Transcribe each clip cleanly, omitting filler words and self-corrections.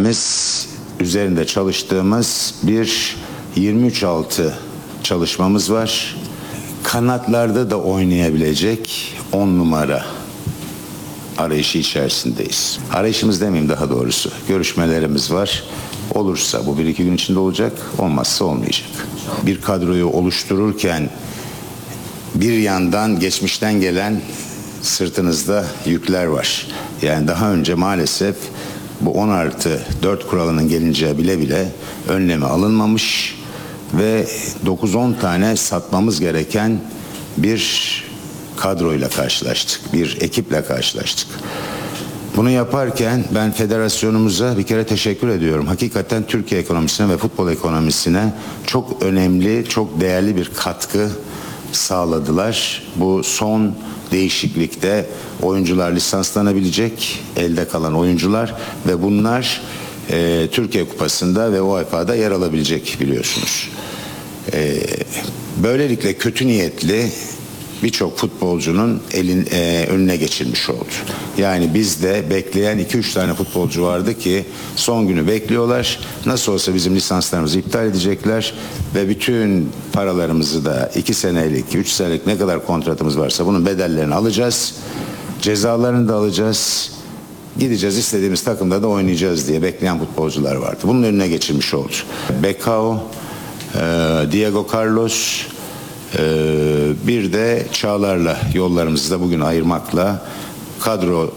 vereceğimiz, üzerinde çalıştığımız bir 23-6 çalışmamız var. Kanatlarda da oynayabilecek 10 numara arayışı içerisindeyiz. Arayışımız demeyeyim, daha doğrusu. Görüşmelerimiz var. Olursa bu 1-2 gün içinde olacak, olmazsa olmayacak. Bir kadroyu oluştururken bir yandan geçmişten gelen sırtınızda yükler var. Yani daha önce maalesef bu 10+4 kuralının gelince bile bile önlemi alınmamış ve 9-10 tane satmamız gereken bir kadroyla karşılaştık, bir ekiple karşılaştık. Bunu yaparken ben federasyonumuza bir kere teşekkür ediyorum. Hakikaten Türkiye ekonomisine ve futbol ekonomisine çok önemli, çok değerli bir katkı sağladılar. Bu son değişiklikte oyuncular lisanslanabilecek, elde kalan oyuncular ve bunlar Türkiye Kupası'nda ve UEFA'da yer alabilecek, biliyorsunuz. Böylelikle kötü niyetli birçok futbolcunun önüne geçilmiş oldu. Yani bizde bekleyen 2-3 tane futbolcu vardı ki son günü bekliyorlar. Nasıl olsa bizim lisanslarımızı iptal edecekler ve bütün paralarımızı da 2 senelik, 3 senelik ne kadar kontratımız varsa bunun bedellerini alacağız. Cezalarını da alacağız. Gideceğiz, istediğimiz takımda da oynayacağız diye bekleyen futbolcular vardı. Bunun önüne geçilmiş oldu. Becao, Diego Carlos, bir de Çağlar'la yollarımızı da bugün ayırmakla kadro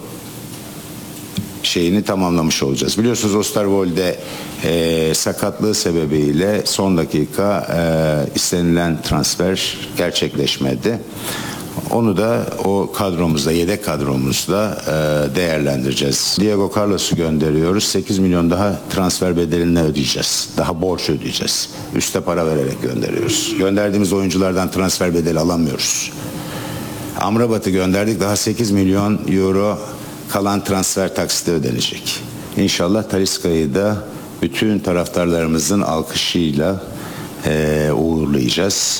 şeyini tamamlamış olacağız. Biliyorsunuz Osterwolde sakatlığı sebebiyle son dakika istenilen transfer gerçekleşmedi. Onu da o kadromuzda, yedek kadromuzda değerlendireceğiz. Diego Carlos'u gönderiyoruz. 8 milyon daha transfer bedelini ödeyeceğiz. Daha borç ödeyeceğiz. Üste para vererek gönderiyoruz. Gönderdiğimiz oyunculardan transfer bedeli alamıyoruz. Amrabat'ı gönderdik. Daha 8 milyon euro kalan transfer taksiti ödenecek. İnşallah Talisca'yı da bütün taraftarlarımızın alkışıyla uğurlayacağız.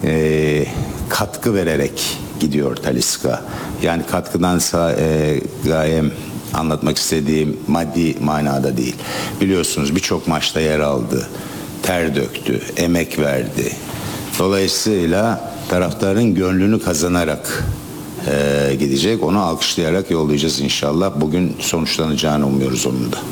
Katkı vererek gidiyor Talisca. Yani katkıdansa gayem anlatmak istediğim maddi manada değil. Biliyorsunuz birçok maçta yer aldı, ter döktü, emek verdi. Dolayısıyla taraftarın gönlünü kazanarak gidecek. Onu alkışlayarak yollayacağız inşallah. Bugün sonuçlanacağını umuyoruz onun da.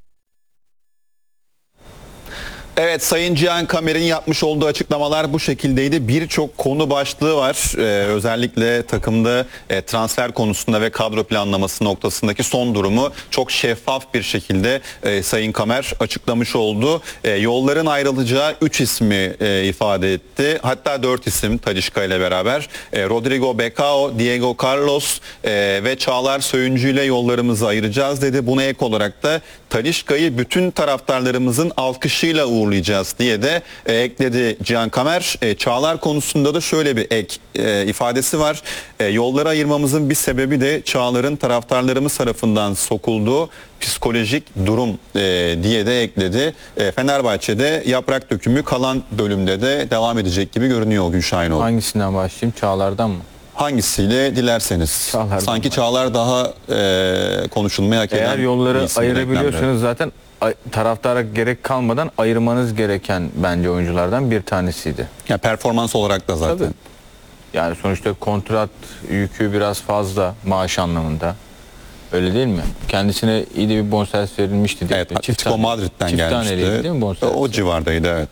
Evet, Sayın Cihan Kamer'in yapmış olduğu açıklamalar bu şekildeydi. Birçok konu başlığı var. Özellikle takımda transfer konusunda ve kadro planlaması noktasındaki son durumu çok şeffaf bir şekilde Sayın Kamer açıklamış oldu. Yolların ayrılacağı 3 ismi ifade etti. Hatta 4 isim Talisca ile beraber. Rodrigo Becao, Diego Carlos ve Çağlar Söyüncü ile yollarımızı ayıracağız dedi. Buna ek olarak da Talisca'yı bütün taraftarlarımızın alkışıyla uğurlayacağız diye de ekledi Cihan Kamer. Çağlar konusunda da şöyle bir ek ifadesi var. Yolları ayırmamızın bir sebebi de Çağlar'ın taraftarlarımız tarafından sokulduğu psikolojik durum diye de ekledi. Fenerbahçe'de yaprak dökümü kalan bölümde de devam edecek gibi görünüyor o gün Şahinoğlu. Hangisinden başlayayım? Çağlar'dan mı? Hangisiyle dilerseniz. Çağlar'dan sanki Çağlar daha konuşulmaya hak eden. Eğer yolları ayırabiliyorsanız zaten taraftara gerek kalmadan ayırmanız gereken bence oyunculardan bir tanesiydi. Ya performans olarak da zaten. Tabii. Yani sonuçta kontrat yükü biraz fazla maaş anlamında. Öyle değil mi? Kendisine iyi de bir bonservis verilmişti. Evet, Atletico Madrid'den gelmişti. Değil mi bonservis? O civardaydı, evet.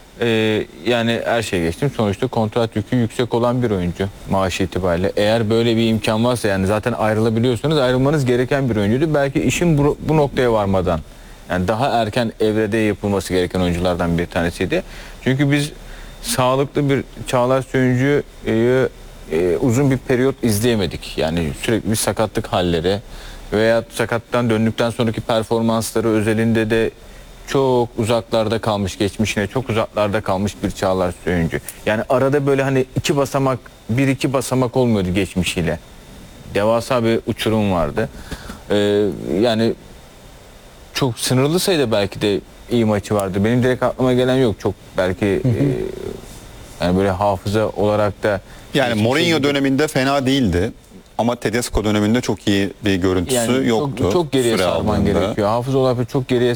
Yani her şeye geçtim. Sonuçta kontrat yükü yüksek olan bir oyuncu maaş itibariyle. Eğer böyle bir imkan varsa, yani zaten ayrılabiliyorsanız ayrılmanız gereken bir oyuncuydu. Belki işin bu noktaya varmadan, yani daha erken evrede yapılması gereken oyunculardan bir tanesiydi. Çünkü biz sağlıklı bir Çağlar Söyüncü'yü uzun bir periyot izleyemedik. Yani sürekli bir sakatlık halleri veya sakatlıktan döndükten sonraki performansları özelinde de çok uzaklarda kalmış, geçmişine çok uzaklarda kalmış bir Çağlar Söyüncü. Yani arada böyle hani 1-2 basamak olmuyordu geçmişiyle. Devasa bir uçurum vardı. Yani çok sınırlı sayıda belki de iyi maçı vardı. Benim direkt aklıma gelen yok. Çok belki yani böyle hafıza olarak da. Yani Mourinho döneminde fena değildi. Ama Tedesco döneminde çok iyi bir görüntüsü yani yoktu. Çok geriye sarman gerekiyor. Hafıza olarak çok geriye